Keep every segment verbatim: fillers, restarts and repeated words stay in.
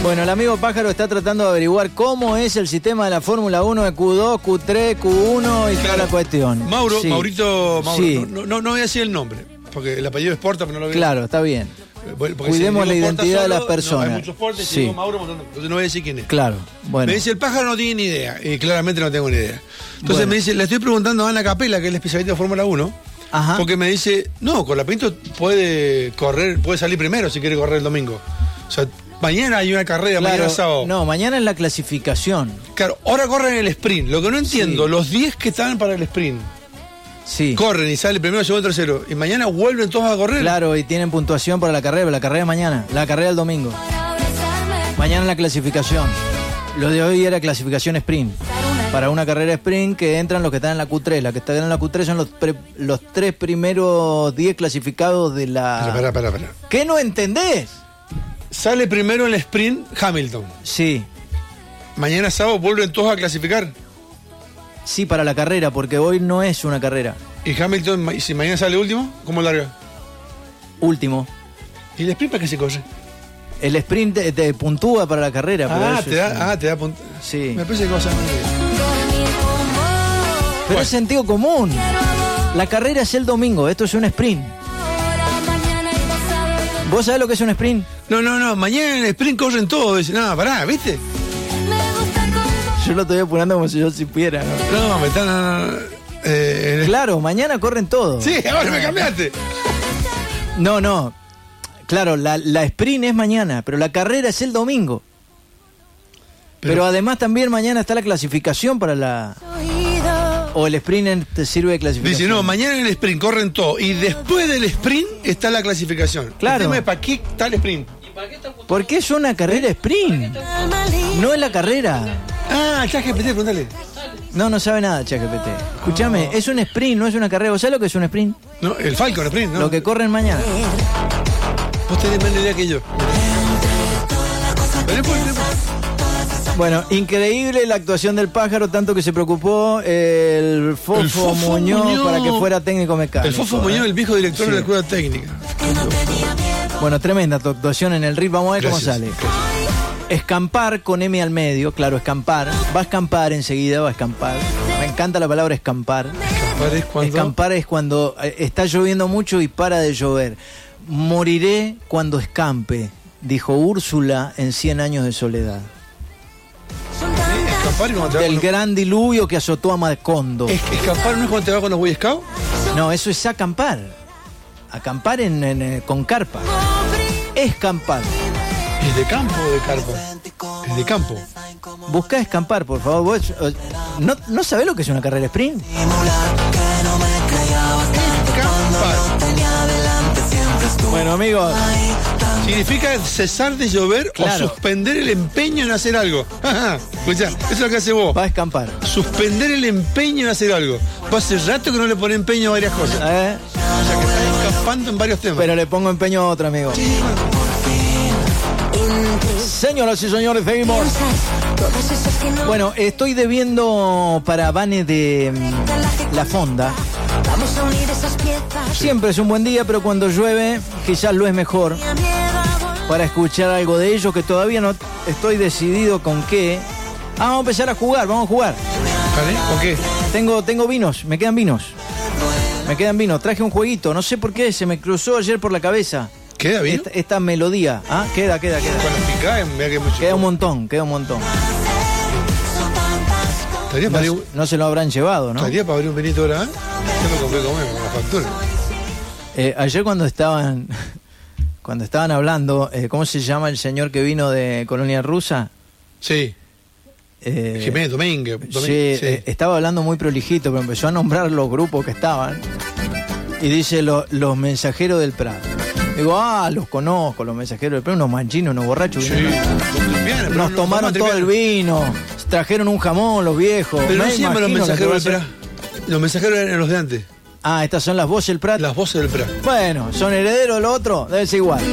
Bueno, el amigo Pájaro está tratando de averiguar cómo es el sistema de la Fórmula uno de Q dos, Q tres, Q uno y claro, toda la cuestión. Mauro, sí. Maurito, Mauro, sí. no, no, no voy a decir el nombre, porque el apellido es Porta, pero no lo voy a Claro, está bien. Porque Cuidemos si la identidad solo, de las personas. No, hay muchos Portes, sí. digo Mauro, entonces no voy a decir quién es. Claro, bueno. Me dice, el Pájaro no tiene ni idea, y claramente no tengo ni idea. Entonces bueno. me dice, le estoy preguntando a Ana Capela, que es la especialista de Fórmula uno, Ajá. porque me dice, no, Colapinto puede correr, puede salir primero si quiere correr el domingo. O sea, mañana hay una carrera, claro, mañana sábado. No, mañana es la clasificación. Claro, ahora corren el sprint. Lo que no entiendo, sí. los diez que están para el sprint. Sí. Corren y sale primero, segundo, tercero. Y mañana vuelven todos a correr. Claro, y tienen puntuación para la carrera, la carrera de mañana, la carrera del domingo. Mañana la clasificación. Lo de hoy era clasificación sprint. Para una carrera sprint que entran los que están en la Q tres. Los que están en la Q tres son los, pre, los tres primeros diez clasificados de la... Pará, pará, pará. ¿Qué no entendés? Sale primero en el sprint Hamilton. Sí. Mañana sábado vuelven todos a clasificar. Sí, para la carrera, porque hoy no es una carrera. ¿Y Hamilton, si mañana sale último, cómo larga? Último. ¿Y el sprint para qué se corre? El sprint te, te puntúa para la carrera. Ah, pero te da, es, ah, te da punto. Sí. Me parece que cosa. Pero bueno. es sentido común. La carrera es el domingo, esto es un sprint. ¿Vos sabés lo que es un sprint? No, no, no, mañana en el sprint corren todos. Dicen, no, pará, ¿viste? Yo lo estoy apurando como si yo supiera, ¿no? No, me están... Eh, claro, mañana corren todos. Sí, ahora me cambiaste. No, no. Claro, la, la sprint es mañana, pero la carrera es el domingo. Pero, pero además también mañana está la clasificación para la... O el sprint te sirve de clasificación. Dice, no, mañana en el sprint corren todo. Y después del sprint está la clasificación. Claro. El tema es para qué está el sprint. Porque es una carrera sprint. No es la carrera. Ah, ChatGPT, pregúntale. No, no sabe nada, ChatGPT. Escúchame, no. Es un sprint, no es una carrera. ¿Vos sabés lo que es un sprint? No, el Falcon sprint, ¿no? Lo que corren mañana. Vos tenés menos idea que yo. Bueno, increíble la actuación del Pájaro, tanto que se preocupó el Fofo, el Fofo Muñoz, Muñoz para que fuera técnico mecánico. El Fofo Muñoz, el viejo director sí. de la escuela técnica. Bueno, tremenda tu actuación en el R I F, vamos a ver Gracias. cómo sale. Escampar con M al medio, claro, escampar. Va a escampar enseguida, va a escampar. Me encanta la palabra escampar. Escampar es cuando... Escampar es cuando está lloviendo mucho y para de llover. Moriré cuando escampe, dijo Úrsula en Cien años de soledad. Del con... gran diluvio que azotó a Macondo. ¿Es que escampar no es cuando te vas con los Boy Scouts? No, eso es acampar. Acampar en, en, con carpa. Escampar. ¿Es de campo o de carpa? Es de campo. Busca escampar, por favor. ¿Vos, ¿no, ¿No sabés lo que es una carrera sprint? Escampar. Bueno, amigos. Significa cesar de llover claro. o suspender el empeño en hacer algo. Escuchá, eso es lo que hace vos. Va a escampar. Suspender el empeño en hacer algo. Vos hace rato que no le pones empeño a varias cosas. ¿Eh? O sea que estás escapando en varios temas. Pero le pongo empeño a otro, amigo. Sí. Señoras y señores, seguimos. Bueno, estoy debiendo para Vane de La Fonda. Siempre es un buen día, pero cuando llueve quizás lo es mejor para escuchar algo de ellos, que todavía no estoy decidido con qué. Ah, vamos a empezar a jugar, vamos a jugar. ¿Vale? ¿Con qué? Tengo, tengo vinos, me quedan vinos. Me quedan vinos, traje un jueguito, no sé por qué, se me cruzó ayer por la cabeza. ¿Queda bien? Esta, esta melodía, ¿ah? Queda, queda, queda. Cuando pica, mira que mucho. Queda un montón, queda un montón. ¿Estaría No, para ir... no se lo habrán llevado, ¿no? ¿Estaría para abrir un vinito ahora? ¿Eh? Yo me compré comer con la factura. Eh, ayer cuando estaban cuando estaban hablando, eh, ¿cómo se llama el señor que vino de Colonia Rusa? Sí. Eh, Jiménez Domínguez. Domínguez sí, sí. Eh, estaba hablando muy prolijito, pero empezó a nombrar los grupos que estaban. Y dice lo, los mensajeros del Prado. Digo, ah, los conozco, los mensajeros del Prado, unos manchinos, unos borrachos. Sí, nos nos tomaron todo el vino, trajeron un jamón los viejos. Pero no siempre los mensajeros del Prado. Los mensajeros eran los de antes. Ah, estas son las voces del Prat. Las voces del Prat. Bueno, son herederos de lo otro, debe ser igual.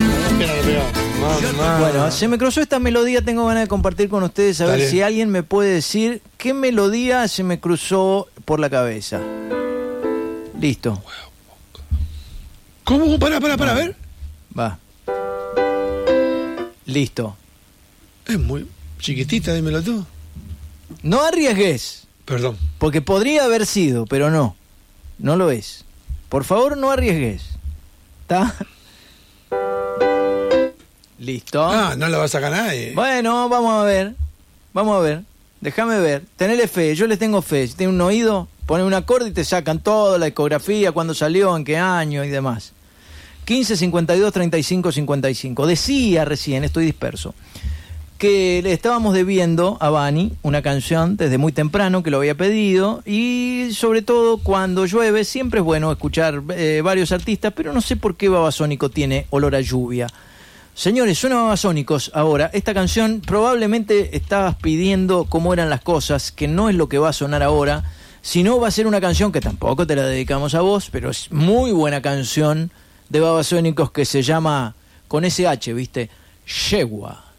Bueno, se me cruzó esta melodía, tengo ganas de compartir con ustedes, a Dale. ver si alguien me puede decir qué melodía se me cruzó por la cabeza. Listo. ¿Cómo? Para, para, para, a ver. Va. Listo. Es muy chiquitita, dímelo tú. No arriesgues. Perdón. Porque podría haber sido, pero no. No lo es. Por favor, no arriesgues. ¿Está? ¿Listo? Ah, no la va a sacar nadie. Bueno, vamos a ver. Vamos a ver. Déjame ver. Tenele fe. Yo les tengo fe. Si tienen un oído, ponen un acorde y te sacan toda la discografía, cuándo salió, en qué año y demás. quince, cincuenta y dos, treinta y cinco, cincuenta y cinco. Decía recién, estoy disperso, que le estábamos debiendo a Bani una canción desde muy temprano, que lo había pedido, y sobre todo cuando llueve siempre es bueno escuchar eh, varios artistas, pero no sé por qué Babasónico tiene olor a lluvia. Señores, suena Babasónicos ahora. Esta canción probablemente estabas pidiendo cómo eran las cosas, que no es lo que va a sonar ahora, sino va a ser una canción que tampoco te la dedicamos a vos, pero es muy buena canción de Babasónicos, que se llama, con ese H, ¿viste? Yegua.